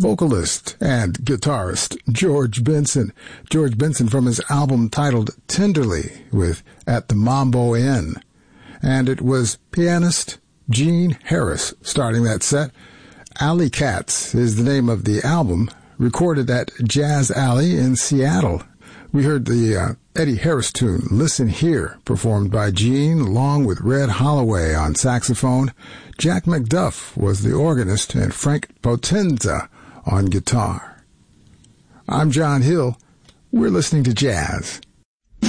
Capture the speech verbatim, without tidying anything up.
vocalist and guitarist George Benson. George Benson from his album titled Tenderly with At the Mambo Inn. And it was pianist Gene Harris starting that set. Alley Cats is the name of the album, recorded at Jazz Alley in Seattle. We heard the uh, Eddie Harris tune, Listen Here, performed by Gene, along with Red Holloway on saxophone. Jack McDuff was the organist, and Frank Potenza on guitar. I'm John Hill. We're listening to jazz.